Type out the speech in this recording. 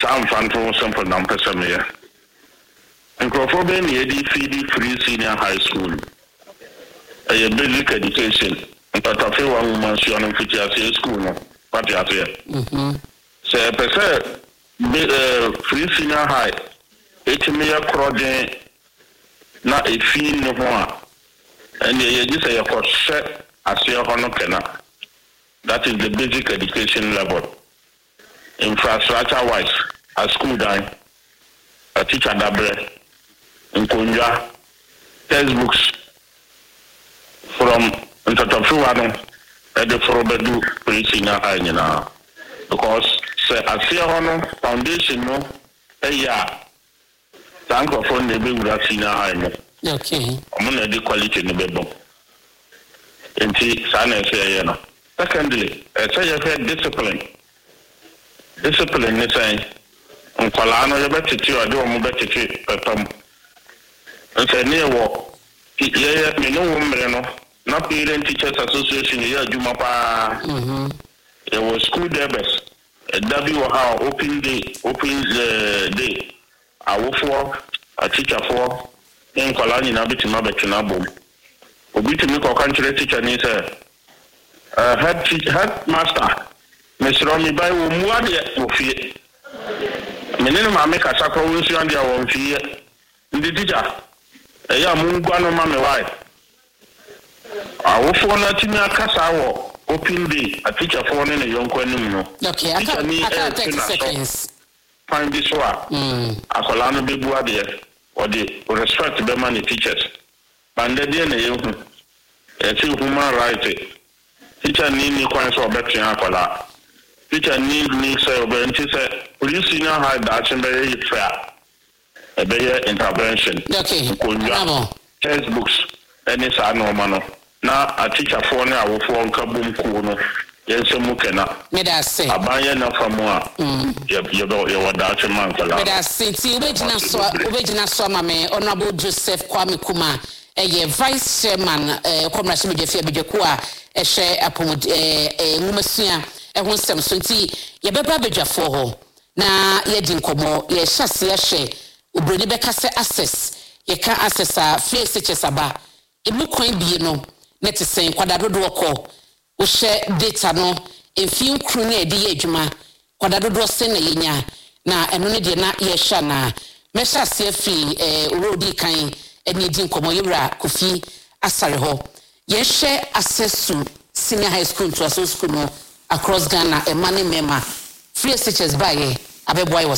some fanful simple numbers of me. And Crawford feed free senior high school. A basic education. But I feel 1 woman she on future school. What you have here? So, per free senior high. 8 million crowding. Not a fee no more. And you just say a set as your honor cannot. That is the basic education level. Infrastructure wise, a school dime, a teacher double, in Kunja, textbooks from Ntatafuano at the Frobedu Prisina High because a fair honor foundation no a year. Thank you for the big Rasina High. Okay. I'm on the quality in the bedroom. And see, Sana say, secondly, I say you have discipline. Discipline is saying, Uncolano, you better to do a more better to and say, near walk. Yeah, me no woman, not parent teachers association, yeah, Jumapa. It was school debts. A W how open day, day. I work for a teacher for in Colani Nabitima Betinabo. Obi to make a country teacher needs a headmaster. Miss Romy by Umuadi of fear. Minimum make a sacrifice on their own fear. The teacher, a young Munguano Mammy wife. I will phone a Tina Casawo, open day, a teacher phone in a young Quenino. Okay, I can't take seconds. Find this one. A Colano Bibuadia, or the respect the money teachers. And the DNA, a few human rights. Teacher need me coins for better Akola. Teacher need me say, when she said, police senior high Dutch and very fair. A better intervention. Okay. Textbooks, any sad no man. Now a teacher for now will phone Kabum Kuno. Yes, Mukena. May I say, a buyer no from one. You were Dutch and Mankola. May I say, original Swamame, Honorable Joseph Kwame Kuma, a vice chairman, Commercial Media Bijakua, a share upon a Mumasia, a one some sweetie, ye beba beja for her. Na ye din komo, ye shasi share, Ubrinibeka se access, ye can't access a face such as a bar. It look quite be no, net is saying quadruple call. We share data no in few crony ejuma kwadado send na yenya na eno ne de na ye sha na mesha se fi rodi kan eni din komo yura Kofi Asare ho ye share access to senior high school to school no across Ghana e mane mema free teachers by abeboy